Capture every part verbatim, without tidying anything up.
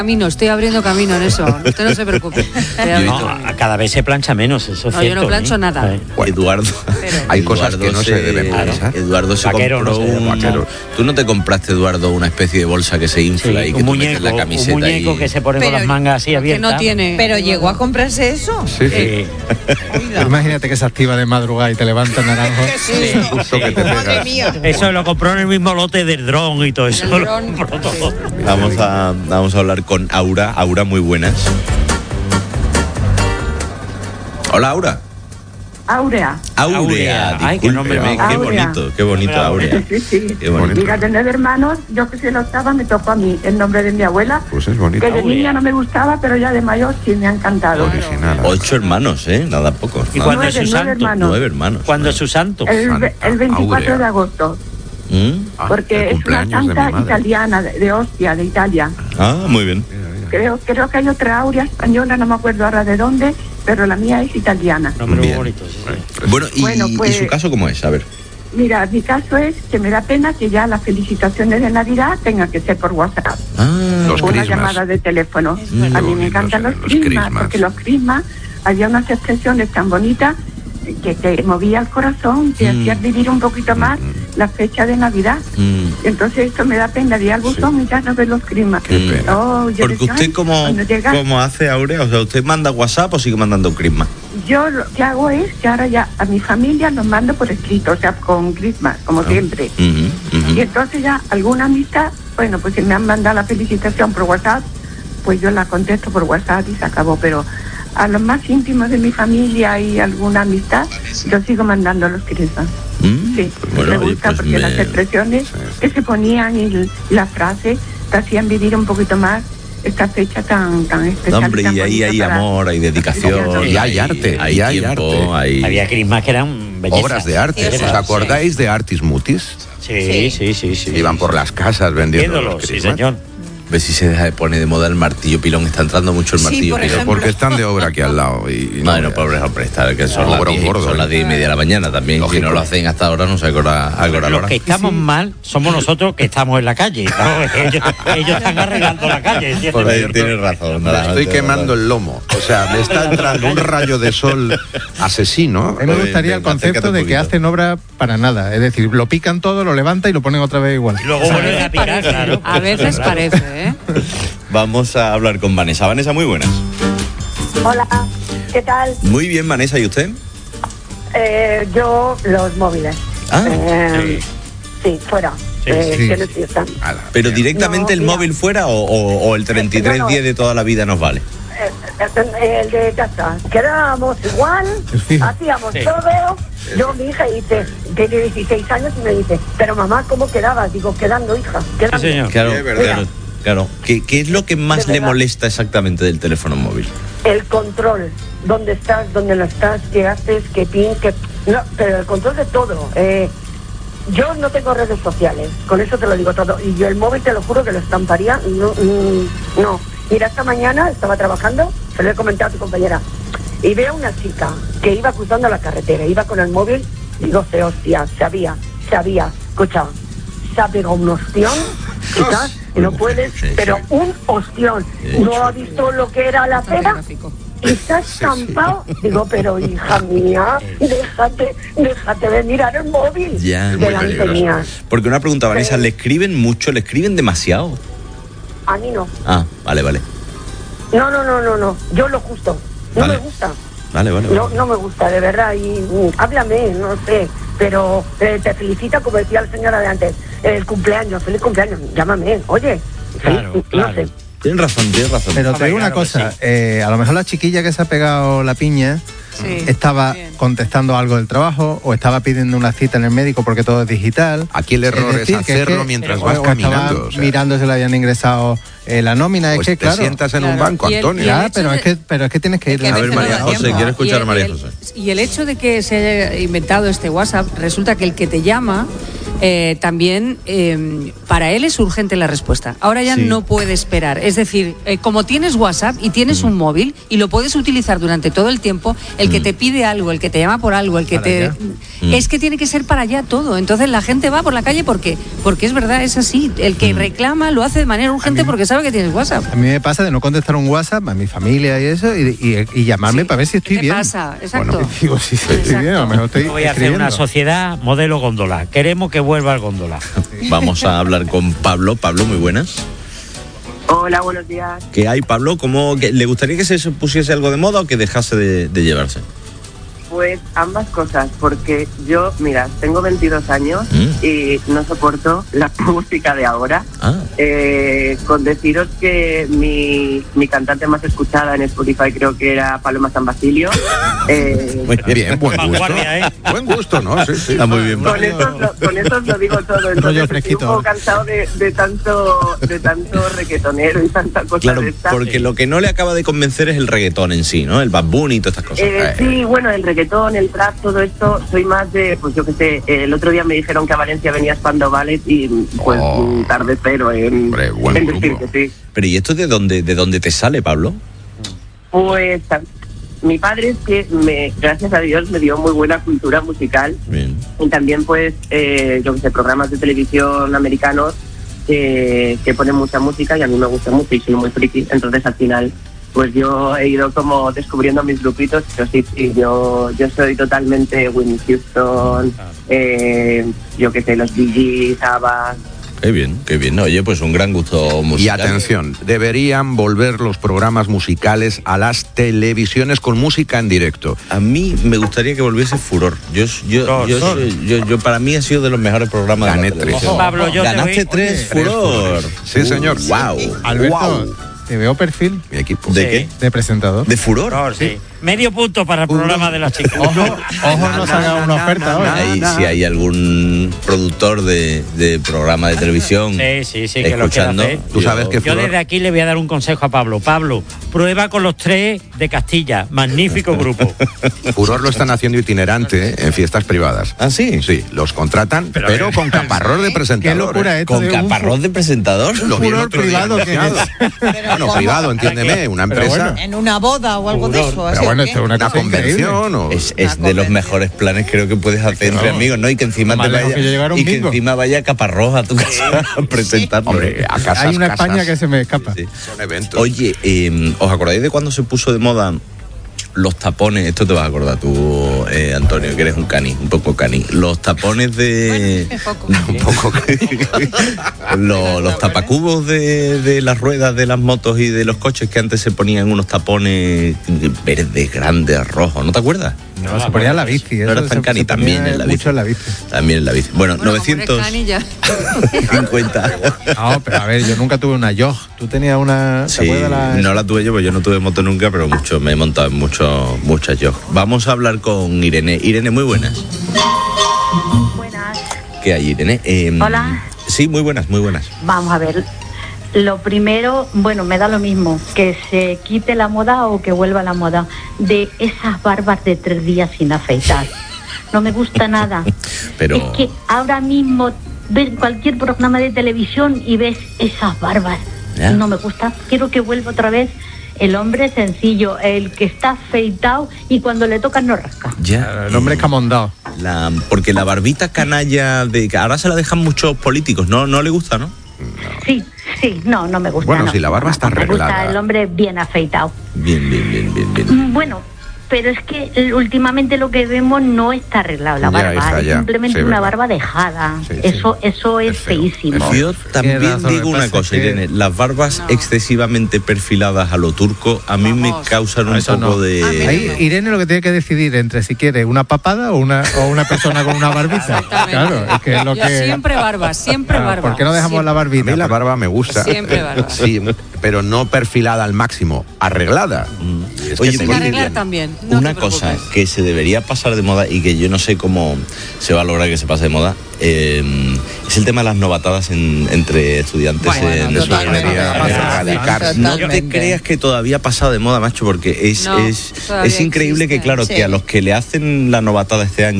camino, estoy abriendo camino en eso. Usted no se preocupe. No, cada vez se plancha menos, eso es no, cierto. Yo no plancho ¿eh? nada. Bueno, Eduardo, pero, hay cosas que no se, se deben planchar. Eduardo se Vaquero, compró no se un vaquero. ¿Tú no te compraste, Eduardo, una especie de bolsa que se infla sí, y que un tú muñeco, metes la camiseta? Un muñeco y... que se pone pero, con las mangas así abiertas. Que no tiene. Pero llegó a comprarse eso. Sí, sí. Eh, Imagínate que se activa de madrugada y te levanta naranjo. Sí. Justo que te Madre pegas. mía. Eso lo compró en el mismo lote del dron y todo eso. El dron, Lo compró todo. Vamos a, vamos a hablar con Aura. Aura, muy buenas. Hola, Aura. Áurea. Aurea, Aurea. Ay, qué nombre discúlpeme, más qué Aurea. bonito, qué bonito, Aurea. Sí, sí. Qué bonito. Diga, tener hermanos, yo que soy la octava, me tocó a mí el nombre de mi abuela, Pues es bonito. que de Aurea. niña no me gustaba, pero ya de mayor sí me ha encantado. Original. Ocho hermanos, ¿eh? Nada poco. ¿Y Nada. cuándo es Nueve, su nueve santo? hermanos. Nueve hermanos. ¿Cuándo es su santo? El, ve- el veinticuatro Aurea. de agosto, ¿Mm? Ah, porque el es una cumpleaños de mi santa madre. italiana, de, de Ostia, de Italia. Ah, muy bien. Creo, creo que hay otra Aurea española, no me acuerdo ahora de dónde, pero la mía es italiana. Nombre muy Bien. bonito, sí, sí. Bueno, ¿y, Bueno, pues- ¿y su caso cómo es? A ver. Mira, mi caso es que me da pena que ya las felicitaciones de Navidad tengan que ser por WhatsApp. Ah, Los Una crismas. llamada de teléfono. verdad. A mí Qué me encantan los bonitos eran los crismas, crismas. porque los crismas había unas expresiones tan bonitas que te movía el corazón, te Mm. hacías vivir un poquito más la fecha de Navidad. mm. Entonces esto me da pena, di al buzón y ya no ver los crismas. Qué pena. Oh, yo Porque decía, usted, ay, ¿cómo, cuando llega- ¿cómo hace, Aurea? O sea, ¿usted manda WhatsApp o sigue mandando crisma? Yo lo que hago es que ahora ya a mi familia los mando por escrito, o sea, con crismas, como siempre. Ujú, ujú. Y entonces ya alguna amistad, bueno, pues si me han mandado la felicitación por WhatsApp, pues yo la contesto por WhatsApp y se acabó. Pero a los más íntimos de mi familia y alguna amistad, yo sigo mandando los crismas. Mm, Sí, bueno, me oye, gusta pues porque me- las expresiones que se ponían y l- las frases te hacían vivir un poquito más esta fecha tan tan especial. Hombre, tan y ahí bonita hay para- amor, hay dedicación. Y hay arte, hay y hay tiempo, arte. hay... Había crismas que eran bellezas. Obras de arte. Bellezas, ¿Os acordáis de Artis Mutis? Sí, sí, sí, sí. Iban por las casas vendiendo Viéndolo, los sí, crismas. señor. Ve si se deja de poner de moda el martillo pilón. Está entrando mucho el Sí, martillo por pilón. ejemplo. Porque están de obra aquí al lado. Y, y no Bueno, veas. pobre hombre, está, que son, No, las obra un diez, gordo, son ¿eh? las diez y media de la mañana también. Si Lógico. no lo hacen hasta ahora, no sé a qué hora, a qué hora lo Los harán. que estamos mal somos nosotros que estamos en la calle. ¿no? Ellos, ellos están arreglando la calle. ¿entiendes? Por ahí tienes razón. Me estoy quemando el lomo. O sea, me está entrando un rayo de sol asesino. A mí me Oye, gustaría el venga, concepto acércate de un que poquito. hacen obra para nada. Es decir, lo pican todo, lo levantan y lo ponen otra vez igual. Y luego vuelven a picar, claro. A veces Claro. parece, ¿eh? Vamos a hablar con Vanessa. Vanessa, muy buenas. Hola, ¿qué tal? Muy bien, Vanessa, ¿y usted? Eh, yo, los móviles. Ah, Eh, sí, fuera. Sí, Eh, sí. que no existan. Ala. ¿Pero directamente No, el mira. móvil fuera o, o- o el treinta y tres No, no. diez de toda la vida nos vale? Eh, eh, el de casa. Quedábamos igual, fijo. hacíamos Sí. todo. Yo, mi hija, dice, tiene dieciséis años y me dice, pero mamá, ¿cómo quedabas? Digo, quedando, hija, Sí, quedando. señor. Claro, Sí, es verdad. claro, claro. ¿Qué, qué es lo que más De le verdad. molesta exactamente del teléfono móvil? El control, dónde estás, dónde no estás, qué haces, qué pin, qué... No, pero el control de todo. Eh, yo no tengo redes sociales, con eso te lo digo todo. Y yo el móvil, te lo juro que lo estamparía. No, mm, no. Mira, esta mañana estaba trabajando, se lo he comentado a tu compañera, y veo una chica que iba cruzando la carretera, iba con el móvil, digo, se hostia, sabía, sabía, escucha, se ha pegado un ostión, quizás, y no puedes, Sí, pero sí. un ostión. Sí. ¿No ha visto lo que era la pega? Gráfico. Y se ha estampado. Digo, pero hija mía, déjate, déjate de mirar el móvil Ya, es muy delante peligroso. mía. Porque una pregunta, Vanessa, Sí. ¿le escriben mucho? ¿Le escriben demasiado? A mí no. Ah, vale, vale. No, no, no, no, no. Yo lo justo. No Vale. me gusta. Vale, vale. No, vale. no me gusta, de verdad. Y mm, háblame, no sé. Pero eh, te felicita, como decía la señora de antes, el cumpleaños, feliz cumpleaños. Llámame, oye. Claro, feliz- claro. No sé. Tienes razón, tienes razón. Pero te Hombre, digo una claro que cosa, sí. eh, a lo mejor la chiquilla que se ha pegado la piña Sí, estaba bien. contestando algo del trabajo o estaba pidiendo una cita en el médico porque todo es digital. Aquí el error es, decir, que hacerlo que- mientras o- vas o caminando. estaba O sea, mirando si le habían ingresado eh, la nómina. pues es que, te claro, sientas en un Claro. banco, Y el- Antonio. y el ya, hecho pero de- es que pero es que tienes que ir Que de a A ver, veces María no da José, tiempo. quiero escuchar Y a María el- José. Y el hecho de que se haya inventado este WhatsApp, resulta que el que te llama eh, también eh, para él es urgente la respuesta. Ahora ya Sí. no puede esperar. Es decir, eh, como tienes WhatsApp y tienes un móvil y lo puedes utilizar durante todo el tiempo, el que te pide algo, el que te llama por algo, el que Para te... allá. Mm. Es que tiene que ser para allá todo. Entonces la gente va por la calle porque, porque es verdad, es así. El que reclama lo hace de manera urgente mí- porque sabe que tienes WhatsApp. A mí me pasa de no contestar un WhatsApp a mi familia y eso, y, y- y llamarme Sí. para ver si estoy ¿Qué te bien. pasa? Exacto. Bueno, digo, si estoy Exacto. bien, a lo mejor estoy Voy a hacer escribiendo. una sociedad modelo góndola. Queremos que vuelva el góndola. Vamos a hablar con Pablo. Pablo, muy buenas. Hola, buenos días. ¿Qué hay, Pablo? ¿Cómo, que, ¿Le gustaría que se pusiese algo de moda o que dejase de, de llevarse? Pues ambas cosas, porque yo, mira, tengo veintidós años Mm. y no soporto la música de ahora. Ah, Eh, con deciros que mi, mi cantante más escuchada en Spotify creo que era Paloma San Basilio. Eh, muy Bien, buen gusto. Vanguardia, ¿eh? Buen gusto, ¿no? Sí, sí. Está muy bien. con, eso, os lo- con eso os lo digo todo. Rollo Entonces estoy fresquito. un poco cansado de, de tanto de tanto reggaetonero y tanta cosa Claro, de esta. porque lo que no le acaba de convencer es el reggaetón en sí, ¿no? El Bad Bunny y todas estas cosas. Eh, sí, bueno, el reggaetón, el trap, todo esto, soy más de, pues yo qué sé, eh, el otro día me dijeron que a Valencia venía Spandau Ballet y pues Oh. mm, tarde cero en, Hombre, buen en decir grupo. que sí. Pero ¿y esto de dónde, de dónde te sale, Pablo? Pues a- mi padre es que, me, gracias a Dios, me dio muy buena cultura musical Bien. y también pues, eh, yo qué sé, programas de televisión americanos que, que ponen mucha música y a mí me gusta mucho y soy muy friki, entonces al final pues yo he ido como descubriendo mis grupitos, pero sí, sí, yo, yo soy totalmente Whitney Houston, eh, yo qué sé, los Bee Gees, ABBA. Qué bien, qué bien. Oye, pues un gran gusto Y musical. atención, deberían volver los programas musicales a las televisiones con música en directo. A mí me gustaría que volviese Furor. Yo, yo, Furor, yo, Furor. soy- yo, yo- para mí ha sido de los mejores programas Gané de la tres. televisión. Pablo, yo te Ganaste voy- tres Tres Furor. Sí, señor. Wow. Alberto, Wow. te veo perfil Mi equipo. ¿De Sí. qué? de presentador. ¿De Furor? Furor, sí. Medio punto para el programa de las chicas. Ojo, ojo, no salga una oferta ahora. Ahí, si hay algún productor de, de programa de televisión Sí, sí, sí, que lo escuchando, quiera hacer. Tú sabes que Yo Furor- desde aquí le voy a dar un consejo a Pablo. Pablo, prueba con los tres de Castilla. Magnífico grupo. Furor lo están haciendo itinerante ¿eh? en fiestas privadas. ¿Ah, sí? Sí, los contratan, pero, Pero- con caparrós de Qué presentador. locura ¿eh? esto Con de un caparrós de presentador. Lo vi el furor otro día privado que anunciado. Bueno, ¿cómo? privado, entiéndeme, una Pero empresa, bueno. En una boda o algo de Furor. eso. Pero ¿así o bueno, qué? esto es una una cosa increíble. convención o... Es, Una es de los convención. mejores planes creo que puedes hacer entre Claro. amigos, ¿no? Y que encima Más te lejos vaya que yo llegar a un y que bingo. encima vaya Caparrós a tu casa a presentarlo. Hombre, a casas, Hay una casas. España que se me escapa. Sí. Son eventos. Oye, eh, ¿os acordáis de cuando se puso de moda los tapones? Esto te vas a acordar tú, eh, Antonio, que eres un cani, un poco cani. Los tapones de... un poco... los, los tapacubos de, de las ruedas de las motos y de los coches que antes se ponían unos tapones verdes, grandes, rojos, ¿no te acuerdas? No, se ponía en la bici. No eso eras tan se- cani, se también ponía en la bici. mucho en la bici. También en la bici. Bueno, Bueno, como eres novecientos cani, ya. cincuenta. No, pero a ver, yo nunca tuve una Yog. Tú tenías una... ¿Te Sí, acuerdas la... no la tuve yo, pues yo no tuve moto nunca, pero mucho, me he montado en mucho, muchas yo. Vamos a hablar con Irene. Irene, muy buenas. Buenas. ¿Qué hay, Irene? Eh, Hola. Sí, muy buenas, muy buenas. Vamos a ver. Lo primero, bueno, me da lo mismo, que se quite la moda o que vuelva la moda de esas barbas de tres días sin afeitar. No me gusta nada. Pero... Es que ahora mismo ves cualquier programa de televisión y ves esas barbas. Ya. No me gusta. Quiero que vuelva otra vez el hombre sencillo, el que está afeitado y cuando le toca no rasca. Ya. El hombre escamondado. La, porque la barbita canalla de que ahora se la dejan muchos políticos, ¿no? No le gusta, ¿no? Sí, sí, no, no me gusta. Bueno, no. si la barba está Me gusta arreglada. el hombre bien afeitado. Bien, bien, bien, bien, bien. Mm, Bueno, pero es que eh, últimamente lo que vemos no está arreglado la Ya, barba, hija, es ya. simplemente Sí, una verdad. barba dejada. Sí, sí. eso eso es, Es feo, feísimo. es feo. Yo también razón, digo lo que una pasa cosa, es que- Irene, las barbas No. excesivamente perfiladas a lo turco a mí me Vamos. causan No, un eso poco no. de... A mí Ahí Irene lo que tiene que decidir entre si quiere una papada o una, o una persona con una barbita. Exactamente. Claro, es que es lo Yo que... siempre barba, siempre Ah, barba. ¿por qué no dejamos Siempre. la A barbita? mí la barba me gusta. Siempre barba. Sí, pero no perfilada al máximo, arreglada. Es que Oye, se Sin pues, ve arreglar bien. también. No una te cosa preocupes. que se debería pasar de moda y que yo no sé cómo se va a lograr que se pase de moda eh, es el tema de las novatadas en- entre estudiantes Bueno, en Eso totalmente. debería erradicarse. No te Totalmente. creas que todavía ha pasado de moda, macho, porque es, No, es, todavía es increíble existe, que, claro, sí. que a los que le hacen la novatada este año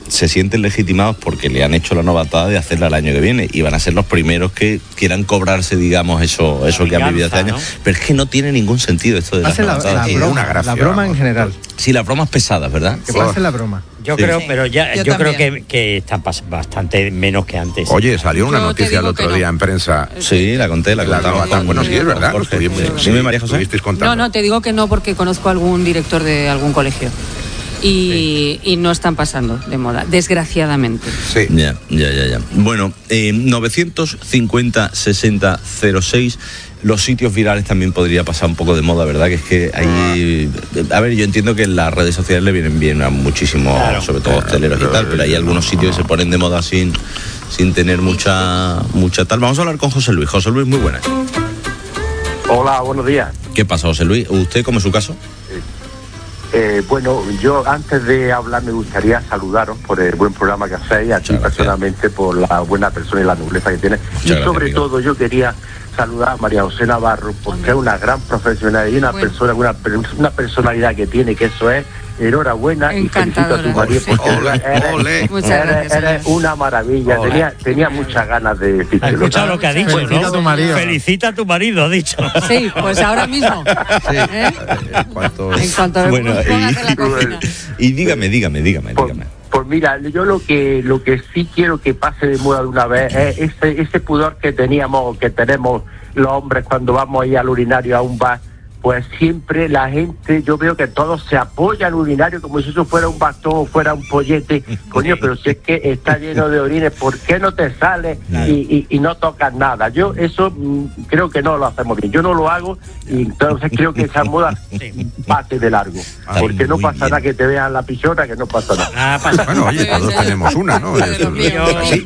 se sienten legitimados porque le han hecho la novatada de hacerla el año que viene y van a ser los primeros que quieran cobrarse, digamos, eso, eso que han vivido hace años. ¿No? Pero es que no tiene ningún sentido esto de las la, novatadas. la, broma, una gracia, la broma en general. Sí, las bromas pesadas, ¿verdad? Que pase la broma. Yo sí. creo, pero ya, yo, yo creo que, que están bastante menos que antes. Oye, salió una yo noticia el otro día no. en prensa. Sí, la conté, la contaba. Bueno, sí, es verdad. Jorge, sí, sí, sí, María José. No, no, te digo que no porque conozco a algún director de algún colegio. Y, sí. y no están pasando de moda, desgraciadamente. Sí. Ya, ya, ya, ya. Bueno, eh, novecientos cincuenta sesenta cero seis. Los sitios virales también podría pasar un poco de moda, ¿verdad? Que es que hay... A ver, yo entiendo que en las redes sociales le vienen bien a muchísimos, claro, sobre todo hosteleros y tal, pero hay algunos sitios que se ponen de moda sin, sin tener mucha, mucha tal. Vamos a hablar con José Luis. José Luis, muy buenas. Hola, buenos días. ¿Qué pasa, José Luis? ¿Usted cómo es su caso? Eh, bueno, yo antes de hablar me gustaría saludaros por el buen programa que hacéis, a ti personalmente por la buena persona y la nobleza que tienes. Y sobre gracias, todo yo quería saludar a María José Navarro porque Hombre. es una gran profesional y una bueno. persona, una, una personalidad que tiene, que eso es enhorabuena y felicito a tu marido porque eres, eres, eres, eres una maravilla. Ole. Tenía, tenía muchas ganas de decirte. ¿Has escuchado lo que ha dicho? Felicita, ¿no? a tu marido. Felicita a tu marido, ha dicho. Sí, pues ahora mismo. Sí. ¿Eh? En cuanto, en cuanto me bueno, y, y dígame, dígame, dígame, por, dígame. Pues mira, yo lo que lo que sí quiero que pase de moda de una vez es ese, ese pudor que teníamos, que tenemos los hombres cuando vamos ahí al urinario a un bar. Pues siempre la gente, yo veo que todos se apoyan al urinario como si eso fuera un bastón o fuera un pollete. Coño, pero si es que está lleno de orines, ¿por qué no te sales y, y, y no tocas nada? Yo eso mmm, creo que no lo hacemos bien. Yo no lo hago y entonces creo que esa moda pase de largo. Porque no pasa nada que te vean la pisona, que no pasa nada. Ah, pasa. Bueno, oye, todos tenemos una, ¿no? Yo,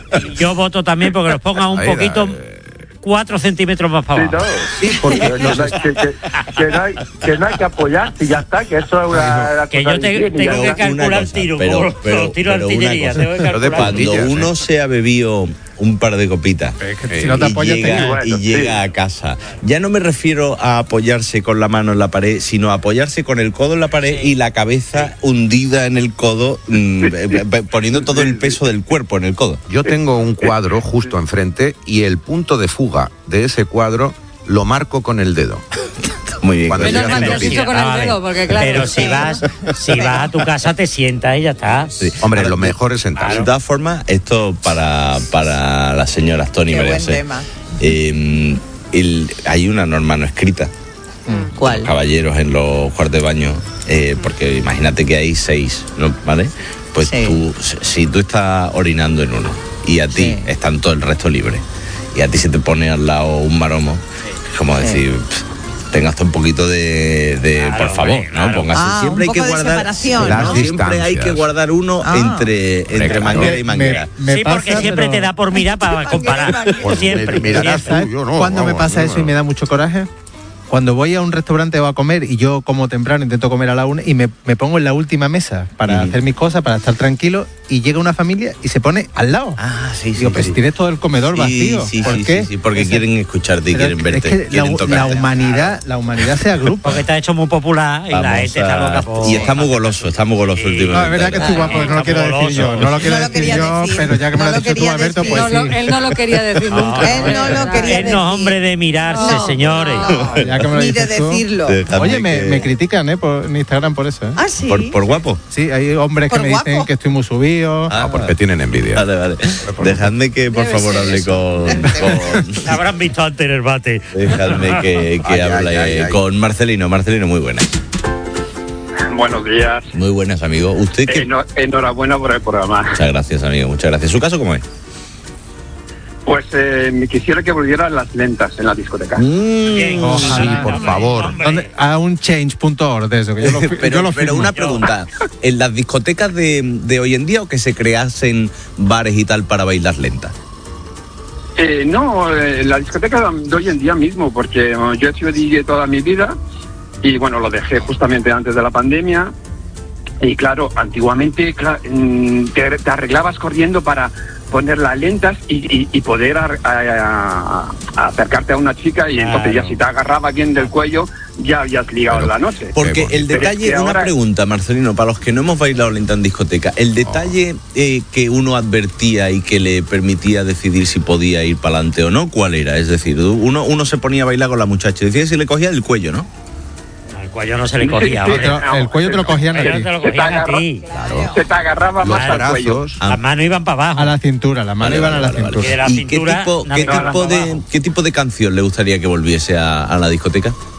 yo voto también porque los pongan un poquito... cuatro centímetros más para abajo. Sí, no, sí, porque no, no, que, que, que, no hay, que no hay que apoyarse y ya está, que eso es una, una que cosa yo te, tengo que calcular cosa, tiro, pero, como pero, los tiros de artillería. Tengo que calcular. Cuando uno se ha bebido un par de copitas es que si no te y apoyas, llega, te... y bueno, llega sí. a casa, ya no me refiero a apoyarse con la mano en la pared, sino a apoyarse con el codo en la pared sí. y la cabeza sí. hundida en el codo, mmm, poniendo todo el peso del cuerpo en el codo. Yo tengo un cuadro justo enfrente y el punto de fuga de ese cuadro lo marco con el dedo. Muy bien. Menos mal que has dicho con el dedo, porque claro. Pero si vas, si vas a tu casa te sientas y ya está. Sí. Hombre, ahora, lo mejor es sentarse. De todas formas, esto para, para las señoras Tony Qué merece. buen tema. Eh, el, hay una norma no escrita. ¿Cuál? Caballeros en los cuartos de baño, eh, porque imagínate que hay seis, ¿no? ¿Vale? Pues sí. tú, si tú estás orinando en uno y a ti sí. están todo el resto libre y a ti se te pone al lado un maromo, es como sí. decir... tengas un poquito de, de claro, por favor, hombre, claro. ¿no? Póngase. Ah, siempre hay que guardar, ¿no? siempre hay que guardar uno ah. entre, entre claro. manguera y manguera. Me, me sí, pasa, porque siempre pero... te da por mirar para comparar. Pues siempre. Me, me siempre. Tú, yo no, ¿Cuándo vamos, me pasa no, eso no. y me da mucho coraje? Cuando voy a un restaurante o a comer y yo como temprano, intento comer a la una y me, me pongo en la última mesa para mm. hacer mis cosas, para estar tranquilo, y llega una familia y se pone al lado. Ah, sí, sí. Digo, pues sí. tienes todo el comedor sí, vacío. Sí, ¿Por sí, qué? Sí, sí, porque Esa... quieren escucharte y Pero quieren verte. Es que quieren la, la humanidad, la humanidad se agrupa. Porque está hecho muy popular y Vamos la gente a... está loca por... Y está muy goloso, está muy goloso sí. últimamente. No, es verdad que estoy guapo, no lo quiero decir yo. No lo quiero decir yo, pero ya que me lo has dicho tú, Alberto, pues sí. Él no lo quería decir nunca. Él no lo quería decir. Él no es hombre de mirarse, señores. Ni de decirlo. Oye, me, me critican, ¿eh? Por en Instagram por eso, ¿eh? ¿Ah, sí? ¿Por, por guapo? Sí, hay hombres que me guapo? dicen que estoy muy subido. Ah, porque tienen envidia. Vale, vale. Dejadme que, por Debe favor, hable con, con... Habrán visto antes en el bate. Dejadme que, que ay, hable ay, ay, ay. con Marcelino. Marcelino, muy buena. Buenos días. Muy buenas, amigo. ¿Usted qué? Eh, enhorabuena por el programa. Muchas gracias, amigo. Muchas gracias. ¿Su caso cómo es? Pues eh, me quisiera que volvieran las lentas en la discoteca. Mm, Bien, ojalá, sí, por favor. ¿Dónde? A un change punto org de eso. Que yo lo, pero yo lo pero una pregunta. ¿En las discotecas de, de hoy en día o que se creasen bares y tal para bailar lentas? Eh, no, eh, la discoteca de hoy en día mismo, porque uh, yo he sido D J toda mi vida y bueno, lo dejé justamente antes de la pandemia. Y claro, antiguamente claro, te, te arreglabas corriendo para poner las lentas y, y, y poder a, a, a acercarte a una chica y claro. entonces ya si te agarraba bien del cuello ya habías ligado la noche. Porque el detalle, una ahora... pregunta, Marcelino, para los que no hemos bailado lenta en discoteca, el detalle eh, que uno advertía y que le permitía decidir si podía ir para adelante o no, ¿cuál era? Es decir, uno, uno se ponía a bailar con la muchacha, decía si le cogía el cuello, ¿no? El cuello no se le cogía. Sí, no, el cuello te lo cogían a ti. Te lo cogían a ti. Claro. Se te agarraba más al cuello. Las manos iban para abajo. A la cintura, las manos vale, iban vale, a la vale, cintura. Vale. ¿Y, ¿Y qué, tipo, qué, tipo de, qué tipo de canción le gustaría que volviese a, a la discoteca?